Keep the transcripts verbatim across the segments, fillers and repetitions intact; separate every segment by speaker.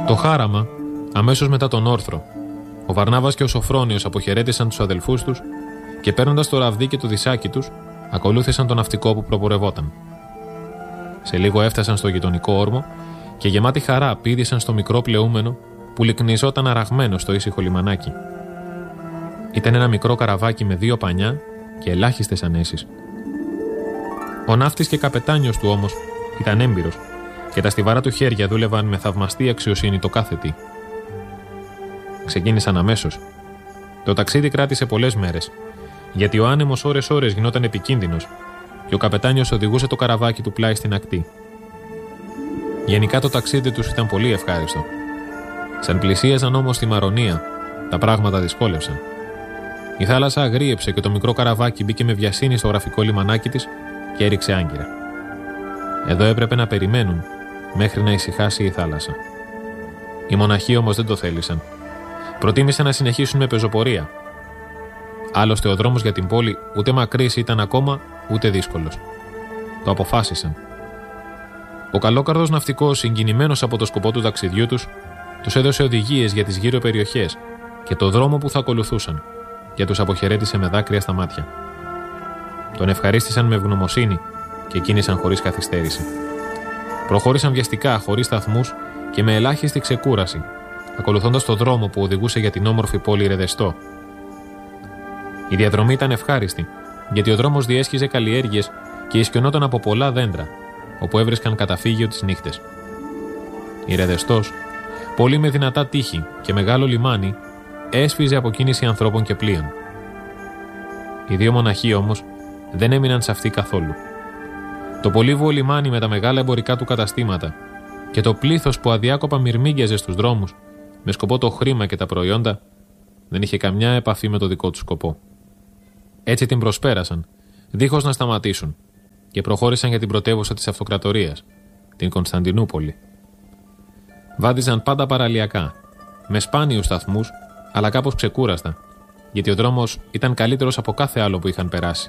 Speaker 1: Το χάραμα, αμέσως μετά τον όρθρο, ο Βαρνάβας και ο Σοφρόνιος αποχαιρέτησαν τους αδελφούς τους και παίρνοντας το ραβδί και το δισάκι τους, ακολούθησαν τον ναυτικό που προπορευόταν. Σε λίγο έφτασαν στο γειτονικό όρμο και γεμάτοι χαρά πήδησαν στο μικρό πλεούμενο που λυκνιζόταν αραγμένο στο ήσυχο λιμανάκι. Ήταν ένα μικρό καραβάκι με δύο πανιά και ελάχιστες ανέσεις. Ο ναύτης και καπετάνιος του όμως ήταν έμπειρος και τα στιβαρά του χέρια δούλευαν με θαυμαστή αξιοσύνη το κάθε τι. Ξεκίνησαν αμέσως. Το ταξίδι κράτησε πολλές μέρες, γιατί ο άνεμος ώρες-ώρες γινόταν επικίνδυνος και ο καπετάνιος οδηγούσε το καραβάκι του πλάι στην ακτή. Γενικά το ταξίδι τους ήταν πολύ ευχάριστο. Σαν πλησίαζαν όμως στη Μαρονία, τα πράγματα δυσκόλευσαν. Η θάλασσα αγρίεψε και το μικρό καραβάκι μπήκε με βιασύνη στο γραφικό λιμανάκι της και έριξε άγκυρα. Εδώ έπρεπε να περιμένουν μέχρι να ησυχάσει η θάλασσα. Οι μοναχοί όμως δεν το θέλησαν. Προτίμησαν να συνεχίσουν με πεζοπορία. Άλλωστε ο δρόμος για την πόλη ούτε μακρύς ήταν ακόμα, ούτε δύσκολος. Το αποφάσισαν. Ο καλόκαρδος ναυτικός, συγκινημένος από το σκοπό του ταξιδιού τους, τους έδωσε οδηγίες για τις γύρω περιοχές και το δρόμο που θα ακολουθούσαν, και τους αποχαιρέτησε με δάκρυα στα μάτια. Τον ευχαρίστησαν με ευγνωμοσύνη και κίνησαν χωρίς καθυστέρηση. Προχώρησαν βιαστικά, χωρίς σταθμούς και με ελάχιστη ξεκούραση, ακολουθώντας το δρόμο που οδηγούσε για την όμορφη πόλη Ρεδεστό. Η διαδρομή ήταν ευχάριστη, γιατί ο δρόμος διέσχιζε καλλιέργειες και ισιονόταν από πολλά δέντρα, όπου έβρισκαν καταφύγιο τις νύχτες. Η Ρεδεστός, πόλη με δυνατά τείχη και μεγάλο λιμάνι, έσφιζε από κίνηση ανθρώπων και πλοίων. Οι δύο μοναχοί όμως δεν έμειναν σε αυτή καθόλου. Το πολύβουο λιμάνι με τα μεγάλα εμπορικά του καταστήματα και το πλήθος που αδιάκοπα μυρμήγκιαζε στους δρόμους με σκοπό το χρήμα και τα προϊόντα δεν είχε καμιά επαφή με το δικό του σκοπό. Έτσι την προσπέρασαν, δίχως να σταματήσουν, και προχώρησαν για την πρωτεύουσα της αυτοκρατορίας, την Κωνσταντινούπολη. Βάδιζαν πάντα παραλιακά, με σπάνιους σταθμούς, αλλά κάπως ξεκούραστα, γιατί ο δρόμος ήταν καλύτερος από κάθε άλλο που είχαν περάσει.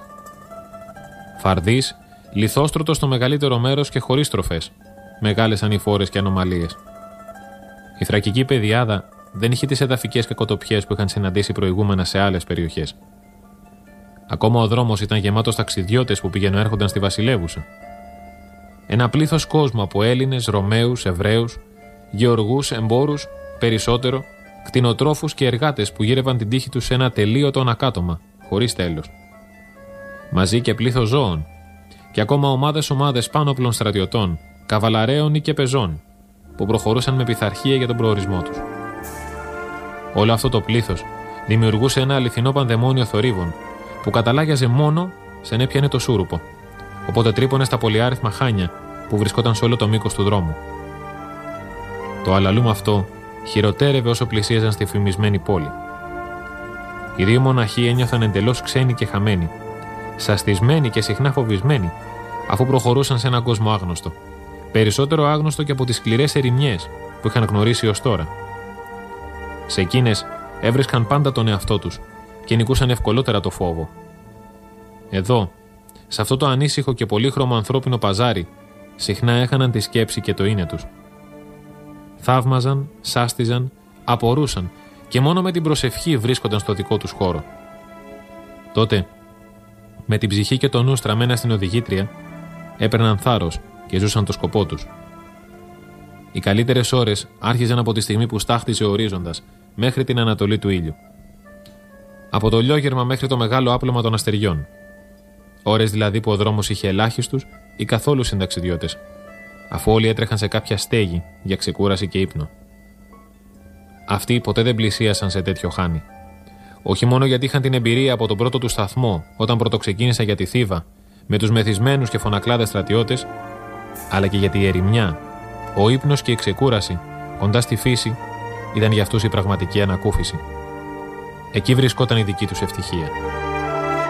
Speaker 1: Φαρδής, λιθόστρωτος στο μεγαλύτερο μέρος και χωρίς τροφές, μεγάλες ανηφόρες και ανομαλίες. Η θρακική πεδιάδα δεν είχε τις εδαφικές κακοτοπιές που είχαν συναντήσει προηγούμενα σε άλλες περιοχές. Ακόμα ο δρόμος ήταν γεμάτος ταξιδιώτες που πήγαιναν έρχονταν στη βασιλεύουσα. Ένα πλήθος κόσμου από Έλληνες, Ρωμαίους, Εβραίους, γεωργούς, εμπόρους, περισσότερο, κτηνοτρόφους και εργάτες που γύρευαν την τύχη τους σε ένα τελείωτο ανακάτωμα, χωρίς τέλος. Μαζί και πλήθος ζώων, και ακόμα ομάδες-ομάδες πάνωπλων στρατιωτών, καβαλαρέων ή και πεζών, που προχωρούσαν με πειθαρχία για τον προορισμό τους. Όλο αυτό το πλήθος δημιουργούσε ένα αληθινό πανδαιμόνιο θορύβων, που καταλάγιαζε μόνο σε έπιανε το σούρουπο, οπότε τρύπωνε στα πολυάριθμα χάνια που βρισκόταν σε όλο το μήκος του δρόμου. Το αλαλούμ αυτό χειροτέρευε όσο πλησίαζαν στη φημισμένη πόλη. Οι δύο μοναχοί ένιωθαν εντελώς ξένοι και χαμένοι, σαστισμένοι και συχνά φοβισμένοι, αφού προχωρούσαν σε έναν κόσμο άγνωστο, περισσότερο άγνωστο και από τις σκληρές ερημιές που είχαν γνωρίσει ως τώρα. Σε εκείνες έβρισκαν πάντα τον εαυτό τους και νικούσαν ευκολότερα το φόβο. Εδώ, σε αυτό το ανήσυχο και πολύχρωμο ανθρώπινο παζάρι, συχνά έχαναν τη σκέψη και το είναι τους. Θαύμαζαν, σάστιζαν, απορούσαν και μόνο με την προσευχή βρίσκονταν στο δικό τους χώρο. Τότε, με την ψυχή και το νου στραμμένα στην οδηγήτρια, έπαιρναν θάρρος και ζούσαν το σκοπό τους. Οι καλύτερες ώρες άρχιζαν από τη στιγμή που στάχτιζε ο ορίζοντας μέχρι την ανατολή του ήλιου. Από το λιόγερμα μέχρι το μεγάλο άπλωμα των αστεριών. Ώρες δηλαδή που ο δρόμος είχε ελάχιστους ή καθόλου συνταξιδιώτες, αφού όλοι έτρεχαν σε κάποια στέγη για ξεκούραση και ύπνο. Αυτοί ποτέ δεν πλησίασαν σε τέτοιο χάνι. Όχι μόνο γιατί είχαν την εμπειρία από τον πρώτο του σταθμό όταν πρωτοξεκίνησαν για τη Θήβα με τους μεθυσμένους και φωνακλάδες στρατιώτες, αλλά και γιατί η ερημιά, ο ύπνος και η ξεκούραση κοντά στη φύση ήταν για αυτούς η πραγματική ανακούφιση. Εκεί βρισκόταν η δική τους ευτυχία.